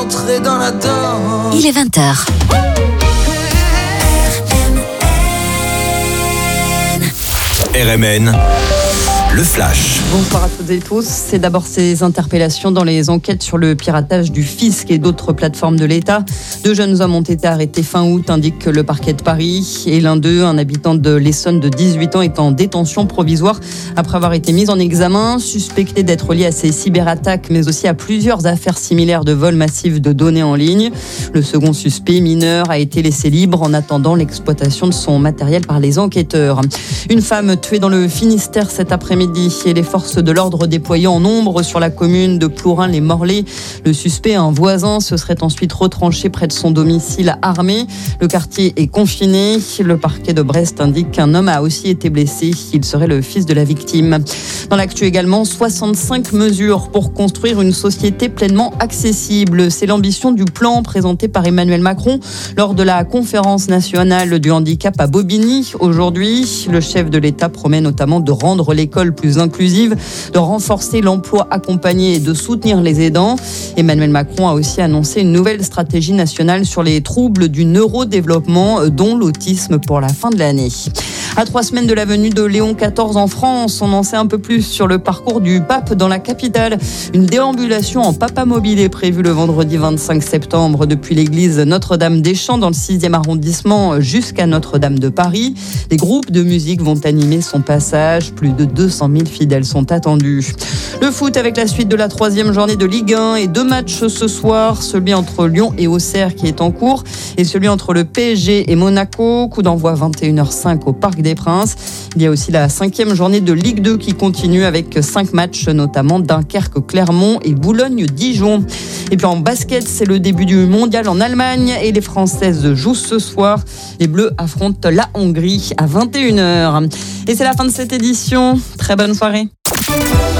rentrer dans la danse. Il est 20h. RMN, le flash. Bonsoir à toutes et tous. C'est d'abord ces interpellations dans les enquêtes sur le piratage du fisc et d'autres plateformes de l'État. 2 jeunes hommes ont été arrêtés fin août, indique le parquet de Paris. Et l'un d'eux, un habitant de l'Essonne de 18 ans, est en détention provisoire après avoir été mis en examen, suspecté d'être lié à ces cyberattaques, mais aussi à plusieurs affaires similaires de vol massif de données en ligne. Le second suspect, mineur, a été laissé libre en attendant l'exploitation de son matériel par les enquêteurs. Une femme tuée dans le Finistère cet après-midi et les forces de l'ordre déployées en nombre sur la commune de Plourin-les-Morlaix. Le suspect, un voisin, se serait ensuite retranché près de son domicile armé. Le quartier est confiné. Le parquet de Brest indique qu'un homme a aussi été blessé. Il serait le fils de la victime. Dans l'actu également, 65 mesures pour construire une société pleinement accessible. C'est l'ambition du plan présenté par Emmanuel Macron lors de la conférence nationale du handicap à Bobigny. Aujourd'hui, le chef de l'État promet notamment de rendre l'école plus inclusive, de renforcer l'emploi accompagné et de soutenir les aidants. Emmanuel Macron a aussi annoncé une nouvelle stratégie nationale sur les troubles du neurodéveloppement, dont l'autisme pour la fin de l'année. À 3 semaines de la venue de Léon XIV en France, on en sait un peu plus sur le parcours du pape dans la capitale. Une déambulation en papamobile est prévue le vendredi 25 septembre depuis l'église Notre-Dame-des-Champs dans le 6e arrondissement jusqu'à Notre-Dame de Paris. Des groupes de musique vont animer son passage. Plus de 200 000 fidèles sont attendus. Le foot avec la suite de la 3e journée de Ligue 1 et 2 matchs ce soir. Celui entre Lyon et Auxerre qui est en cours et celui entre le PSG et Monaco. Coup d'envoi 21h05 au Parc des Princes. Il y a aussi la 5e journée de Ligue 2 qui continue avec 5 matchs, notamment Dunkerque, Clermont et Boulogne-Dijon. Et puis en basket, c'est le début du mondial en Allemagne et les Françaises jouent ce soir. Les Bleus affrontent la Hongrie à 21h. Et c'est la fin de cette édition. Très bonne soirée.